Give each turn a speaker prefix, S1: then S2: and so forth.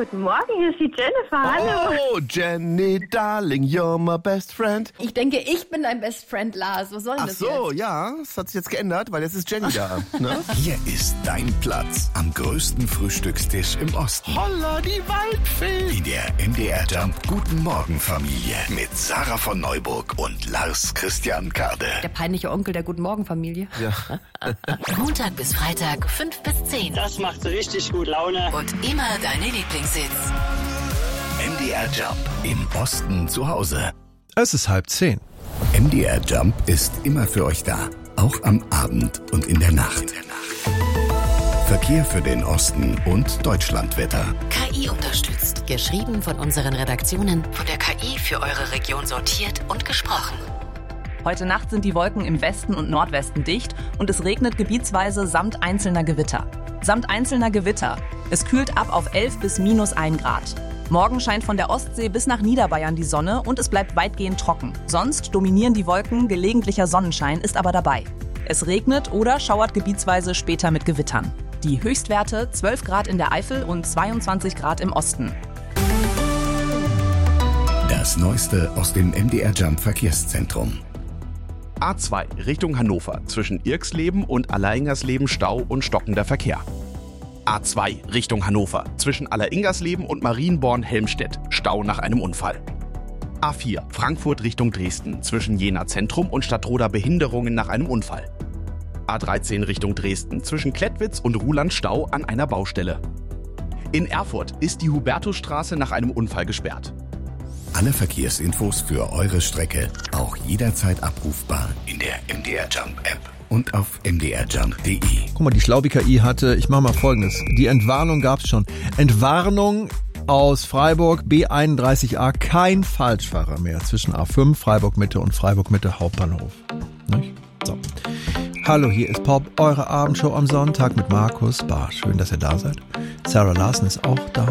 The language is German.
S1: guten Morgen, hier ist die Jennifer. Hallo.
S2: Oh, Jenny, darling, you're my best friend.
S3: Ich denke, ich bin dein Best Friend, Lars. Was soll denn das
S2: Ach so,
S3: jetzt?
S2: ja, das hat sich jetzt geändert, weil jetzt ist Jenny da. Ne?
S4: Hier ist dein Platz am größten Frühstückstisch im Osten.
S2: Holla, die Waldfee.
S4: In der MDR Jump Guten Morgen Familie mit Sarah von Neuburg und Lars Christian Kade.
S3: Der peinliche Onkel der Guten Morgen Familie.
S2: Ja.
S5: Montag bis Freitag 5 bis 10.
S6: Das macht richtig gut Laune.
S5: Und immer deine Lieblingshits.
S4: MDR Jump im Osten zu Hause.
S7: Es ist 9:30.
S4: MDR Jump ist immer für euch da. Auch am Abend und in der Nacht. Verkehr für den Osten und Deutschlandwetter.
S5: KI unterstützt. Geschrieben von unseren Redaktionen. Von der KI für eure Region sortiert und gesprochen.
S8: Heute Nacht sind die Wolken im Westen und Nordwesten dicht und es regnet gebietsweise samt einzelner Gewitter. Es kühlt ab auf 11 bis -1 Grad. Morgen scheint von der Ostsee bis nach Niederbayern die Sonne und es bleibt weitgehend trocken. Sonst dominieren die Wolken, gelegentlicher Sonnenschein ist aber dabei. Es regnet oder schauert gebietsweise später mit Gewittern. Die Höchstwerte 12 Grad in der Eifel und 22 Grad im Osten.
S4: Das Neueste aus dem MDR Jump Verkehrszentrum.
S9: A2 Richtung Hannover zwischen Irxleben und Alleringersleben Stau und stockender Verkehr. A2 Richtung Hannover zwischen Alleringersleben und Marienborn-Helmstedt Stau nach einem Unfall. A4 Frankfurt Richtung Dresden zwischen Jena Zentrum und Stadtroda Behinderungen nach einem Unfall. A13 Richtung Dresden zwischen Klettwitz und Ruhland Stau an einer Baustelle. In Erfurt ist die Hubertusstraße nach einem Unfall gesperrt.
S4: Alle Verkehrsinfos für eure Strecke auch jederzeit abrufbar in der MDR Jump App und auf mdrjump.de.
S7: Guck mal, die Schlaubi-KI hatte, ich mache mal Folgendes, die Entwarnung gab's schon. Entwarnung aus Freiburg, B31A, kein Falschfahrer mehr zwischen A5, Freiburg Mitte und Freiburg Mitte Hauptbahnhof. Nicht? So. Hallo, hier ist Pop, eure Abendshow am Sonntag mit Markus Barr. Schön, dass ihr da seid. Sarah Larsen ist auch da.